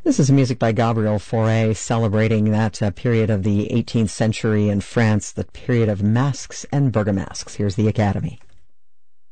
This is music by Gabriel Fauré, celebrating that period of the 18th century in France, the period of masks and burgomasques. Here's the Academy.